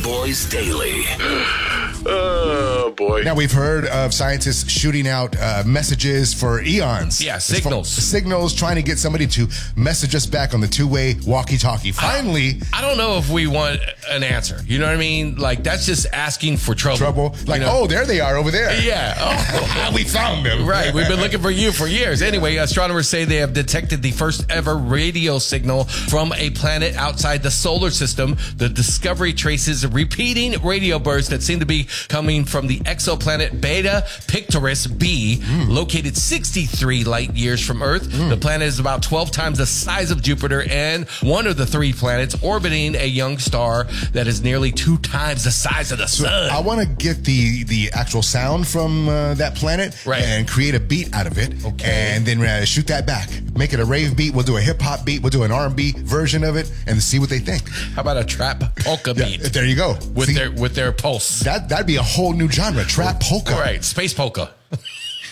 Boys Daily. Oh, boy. Now, we've heard of scientists shooting out messages for eons. Yeah, signals. Signals, trying to get somebody to message us back on the two-way walkie-talkie. Finally. I don't know if we want an answer. You know what I mean? Like, that's just asking for trouble. Like, there they are over there. Yeah. Oh. We found them. Right. We've been looking for you for years. Anyway, astronomers say they have detected the first ever radio signal from a planet outside the solar system. The discovery traces repeating radio bursts that seem to be coming from the exoplanet Beta Pictoris b, located 63 light years from Earth. The planet is about 12 times the size of Jupiter and one of the three planets orbiting a young star that is nearly 2 times the size of the sun. I want to get the actual sound from that planet and create a beat out of it, and then shoot that back. Make it a rave beat. We'll do a hip-hop beat. We'll do an R&B version of it and see what they think. How about a trap polka beat? There you go. With their pulse. That'd be a whole new genre, trap polka. Right, space polka.